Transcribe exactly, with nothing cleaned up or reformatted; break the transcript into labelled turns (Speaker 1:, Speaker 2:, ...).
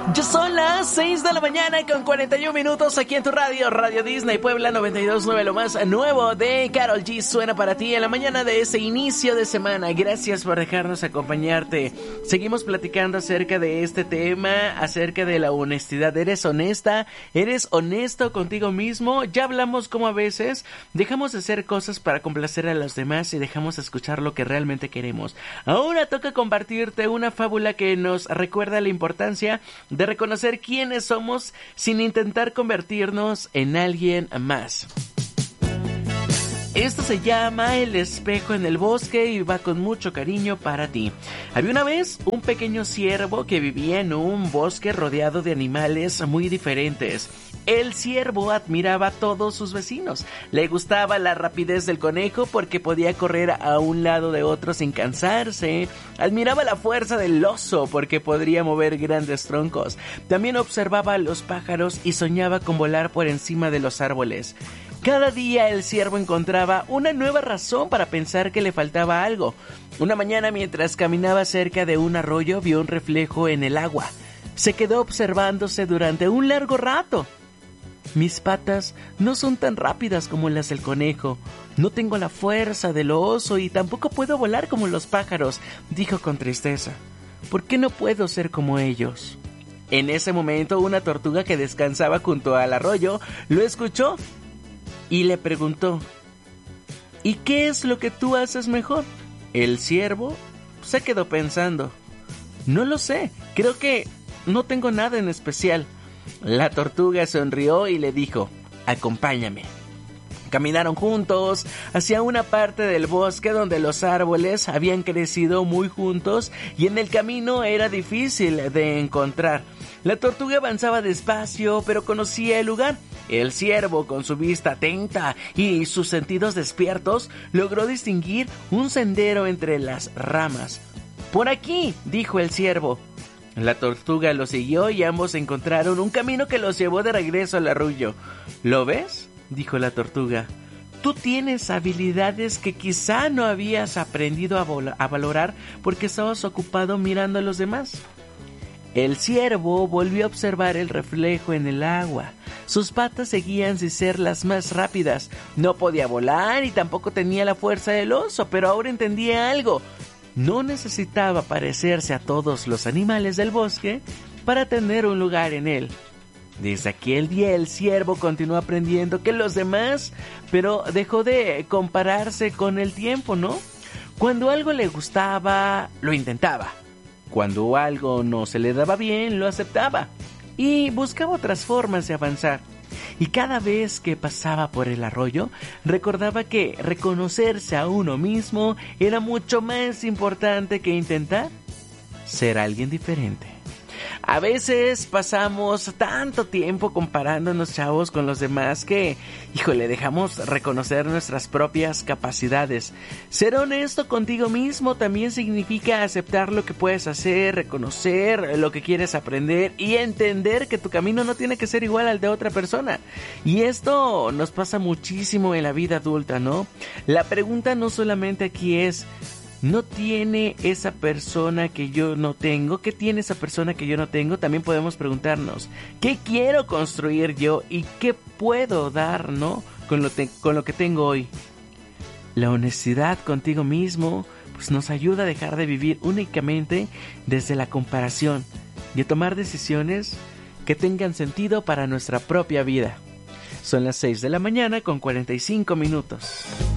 Speaker 1: Ya son las seis de la mañana con cuarenta y un minutos aquí en tu radio, Radio Disney Puebla noventa y dos punto nueve, lo más nuevo de Karol G suena para ti en la mañana de ese inicio de semana. Gracias por dejarnos acompañarte. Seguimos platicando acerca de este tema, acerca de la honestidad. ¿Eres honesta? ¿Eres honesto contigo mismo? Ya hablamos como a veces dejamos de hacer cosas para complacer a los demás y dejamos de escuchar lo que realmente queremos. Ahora toca compartirte una fábula que nos recuerda la importancia de reconocer quiénes somos sin intentar convertirnos en alguien más. Esto se llama El espejo en el bosque y va con mucho cariño para ti. Había una vez un pequeño ciervo que vivía en un bosque rodeado de animales muy diferentes. El ciervo admiraba a todos sus vecinos. Le gustaba la rapidez del conejo porque podía correr a un lado de otro sin cansarse. Admiraba la fuerza del oso porque podría mover grandes troncos. También observaba a los pájaros y soñaba con volar por encima de los árboles. Cada día el ciervo encontraba una nueva razón para pensar que le faltaba algo. Una mañana, mientras caminaba cerca de un arroyo, vio un reflejo en el agua. Se quedó observándose durante un largo rato. Mis patas no son tan rápidas como las del conejo. No tengo la fuerza del oso y tampoco puedo volar como los pájaros, dijo con tristeza. ¿Por qué no puedo ser como ellos? En ese momento, una tortuga que descansaba junto al arroyo lo escuchó y le preguntó: ¿y qué es lo que tú haces mejor? El ciervo se quedó pensando. No lo sé, creo que no tengo nada en especial. La tortuga sonrió y le dijo: acompáñame. Caminaron juntos hacia una parte del bosque donde los árboles habían crecido muy juntos y en el camino era difícil de encontrar. La tortuga avanzaba despacio, pero conocía el lugar. El ciervo, con su vista atenta y sus sentidos despiertos, logró distinguir un sendero entre las ramas. «Por aquí», dijo el ciervo. La tortuga lo siguió y ambos encontraron un camino que los llevó de regreso al arroyo. «¿Lo ves?», dijo la tortuga. «Tú tienes habilidades que quizá no habías aprendido a, vol- a valorar porque estabas ocupado mirando a los demás». El ciervo volvió a observar el reflejo en el agua. Sus patas seguían sin ser las más rápidas. No podía volar y tampoco tenía la fuerza del oso, pero ahora entendía algo. No necesitaba parecerse a todos los animales del bosque para tener un lugar en él. Desde aquel día el ciervo continuó aprendiendo que los demás, pero dejó de compararse con el tiempo, ¿no? Cuando algo le gustaba, lo intentaba. Cuando algo no se le daba bien, lo aceptaba y buscaba otras formas de avanzar. Y cada vez que pasaba por el arroyo, recordaba que reconocerse a uno mismo era mucho más importante que intentar ser alguien diferente. A veces pasamos tanto tiempo comparándonos, chavos, con los demás que, híjole, dejamos reconocer nuestras propias capacidades. Ser honesto contigo mismo también significa aceptar lo que puedes hacer, reconocer lo que quieres aprender y entender que tu camino no tiene que ser igual al de otra persona. Y esto nos pasa muchísimo en la vida adulta, ¿no? La pregunta no solamente aquí es: ¿no tiene esa persona que yo no tengo? ¿Qué tiene esa persona que yo no tengo? También podemos preguntarnos: ¿qué quiero construir yo y qué puedo dar, ¿no? Con lo, te- con lo que tengo hoy. La honestidad contigo mismo pues nos ayuda a dejar de vivir únicamente desde la comparación y a tomar decisiones que tengan sentido para nuestra propia vida. Son las seis de la mañana con cuarenta y cinco minutos.